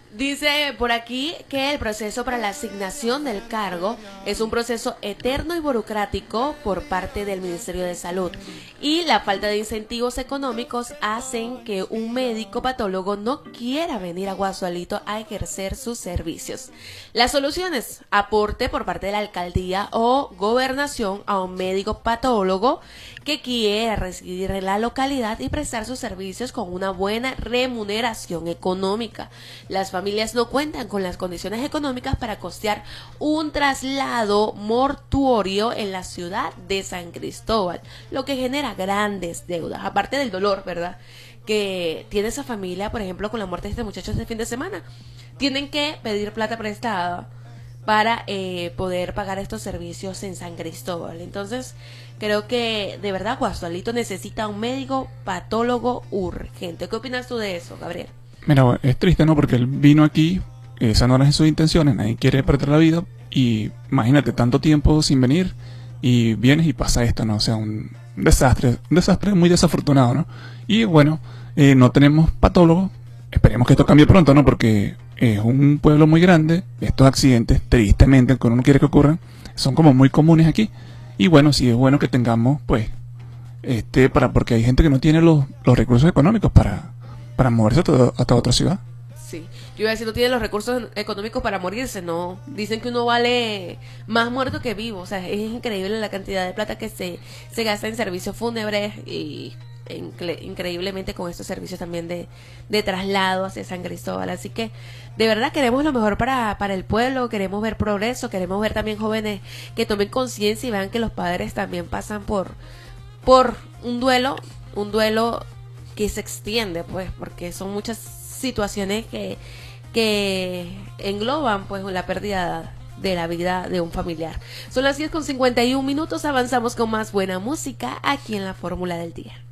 Dice por aquí que el proceso para la asignación del cargo es un proceso eterno y burocrático por parte del Ministerio de Salud, y la falta de incentivos económicos hacen que un médico patólogo no quiera venir a Guasualito a ejercer sus servicios. Las soluciones: aporte por parte de la alcaldía o gobernación a un médico patólogo que quiera residir en la localidad y prestar sus servicios con una buena remuneración económica. Las familias no cuentan con las condiciones económicas para costear un traslado mortuorio en la ciudad de San Cristóbal, lo que genera grandes deudas, aparte del dolor, ¿verdad?, que tiene esa familia, por ejemplo, con la muerte de este muchacho este fin de semana. Tienen que pedir plata prestada para poder pagar estos servicios en San Cristóbal. Entonces, creo que de verdad Guasualito necesita un médico patólogo urgente. ¿Qué opinas tú de eso, Gabriel? Mira, es triste, ¿no? Porque él vino aquí, esas no eran sus intenciones, nadie quiere perder la vida, y imagínate, tanto tiempo sin venir, y vienes y pasa esto, ¿no? O sea, un desastre muy desafortunado, ¿no? Y bueno, no tenemos patólogo, esperemos que esto cambie pronto, ¿no? Porque es un pueblo muy grande, estos accidentes, tristemente, aunque uno no quiere que ocurran, son como muy comunes aquí, y bueno, sí es bueno que tengamos, pues, porque hay gente que no tiene los recursos económicos para moverse hasta otra ciudad. Sí, yo iba a decir, no tiene los recursos económicos para morirse, no. Dicen que uno vale más muerto que vivo. O sea, es increíble la cantidad de plata que se gasta en servicios fúnebres, y increíblemente con estos servicios también de traslado hacia San Cristóbal. Así que de verdad queremos lo mejor para el pueblo, queremos ver progreso, queremos ver también jóvenes que tomen conciencia y vean que los padres también pasan por un duelo que se extiende, pues, porque son muchas situaciones que engloban, pues, la pérdida de la vida de un familiar. Son las 10:51, avanzamos con más buena música aquí en la Fórmula del Día.